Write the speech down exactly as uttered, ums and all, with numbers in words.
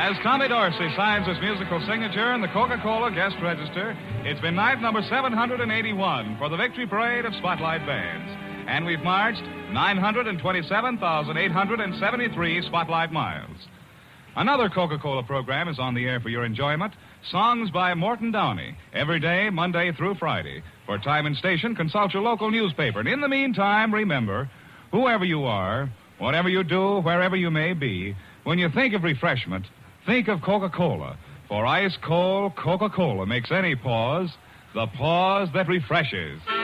As Tommy Dorsey signs his musical signature in the Coca-Cola guest register, it's been night number seven hundred eighty-one for the Victory Parade of Spotlight Bands. And we've marched nine hundred twenty-seven thousand eight hundred seventy-three Spotlight miles. Another Coca-Cola program is on the air for your enjoyment. Songs by Morton Downey, every day, Monday through Friday. For time and station, consult your local newspaper. And in the meantime, remember, whoever you are, whatever you do, wherever you may be, when you think of refreshment, think of Coca-Cola. For ice-cold Coca-Cola makes any pause the pause that refreshes.